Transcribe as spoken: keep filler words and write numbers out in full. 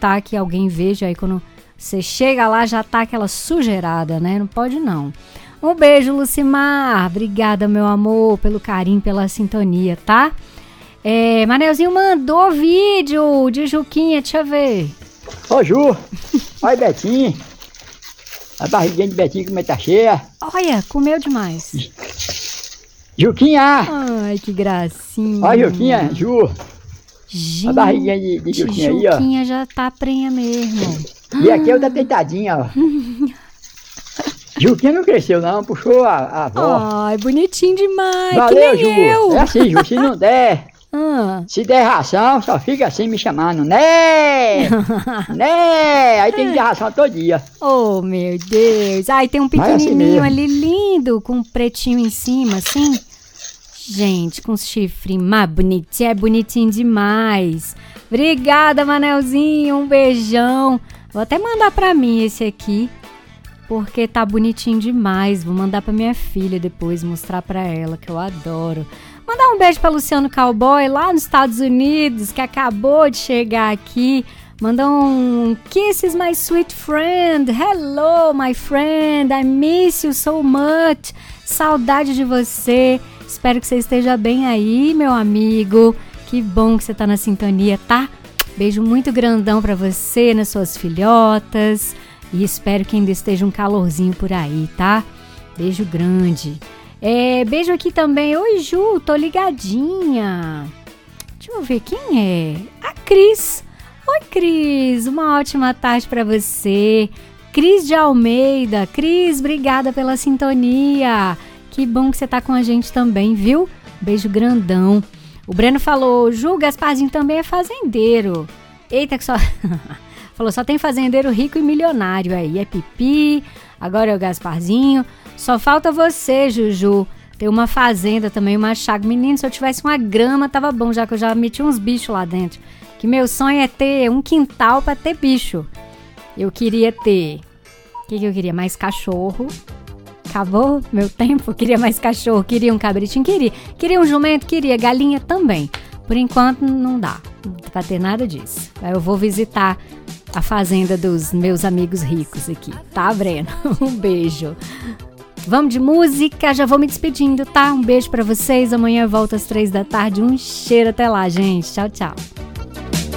evitar que alguém veja aí quando você chega lá já tá aquela sujeirada, né? Não pode não. Um beijo, Lucimar. Obrigada, meu amor, pelo carinho, pela sintonia, tá? É, Manelzinho mandou vídeo de Juquinha, deixa eu ver. Ô, Ju, olha Betinho. A barriguinha de Betinho como é tá cheia. Olha, comeu demais. Juquinha! Ai, que gracinha. Olha, Juquinha, Ju. Gente, A barriguinha de, de Juquinha aí, ó. Juquinha já tá prenha mesmo. E aqui é outra deitadinha, ó. Juquinha não cresceu não, puxou a, a avó. Ai, bonitinho demais. Valeu, que Ju. nem eu. É assim, Ju, se não der, Ah. se der ração, só fica assim me chamando, né? Né? Aí tem que dar ração todo dia. Oh, meu Deus. Ai, tem um pequenininho assim ali, lindo, com um pretinho em cima, assim. Gente, com chifre mais bonitinho, é bonitinho demais. Obrigada, Manelzinho, um beijão. Vou até mandar pra mim esse aqui, porque tá bonitinho demais. Vou mandar pra minha filha depois, mostrar pra ela, que eu adoro. Mandar um beijo pra Luciano Cowboy, lá nos Estados Unidos, que acabou de chegar aqui. Mandar um kisses, my sweet friend. Hello, my friend. I miss you so much. Saudade de você. Espero que você esteja bem aí, meu amigo. Que bom que você tá na sintonia, tá? Beijo muito grandão pra você, nas suas filhotas. E espero que ainda esteja um calorzinho por aí, tá? Beijo grande. É, beijo aqui também. Oi, Ju, tô ligadinha. Deixa eu ver quem é. A Cris. Oi, Cris. Uma ótima tarde pra você. Cris de Almeida. Cris, obrigada pela sintonia. Que bom que você tá com a gente também, viu? Beijo grandão. O Breno falou, Ju, Gasparzinho também é fazendeiro. Eita, que só... falou, só tem fazendeiro rico e milionário aí. É Pipi, agora é o Gasparzinho. Só falta você, Juju. Tem uma fazenda também, uma chácara. Menino, se eu tivesse uma grama, tava bom, já que eu já meti uns bichos lá dentro. Que meu sonho é ter um quintal pra ter bicho. Eu queria ter... O que, que eu queria? Mais cachorro. Acabou meu tempo, eu queria mais cachorro, queria um cabritinho, queria. Queria um jumento, queria. Galinha também. Por enquanto não dá pra ter nada disso. Aí eu vou visitar a fazenda dos meus amigos ricos aqui. Tá, Breno? Um beijo. Vamos de música, já vou me despedindo, tá? Um beijo pra vocês. Amanhã eu volto às três da tarde. Um cheiro até lá, gente. Tchau, tchau.